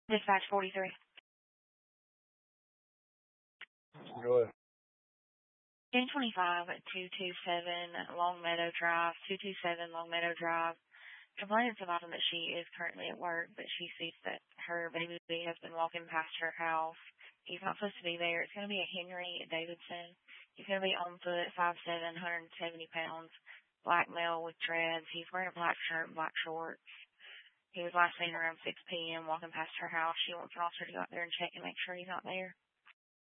Dispatch 43. Go ahead. Jane 25 at 227 Long Meadow Drive, 227 Long Meadow Drive. Complainants about him that she is currently at work, but she sees that her baby has been walking past her house. He's not supposed to be there. It's going to be a Henry Davidson. He's going to be on foot, 5'7", 170 pounds, black male with dreads. He's wearing a black shirt and black shorts. He was last seen around 6 p.m. walking past her house. She wants an officer to go out there and check and make sure he's not there.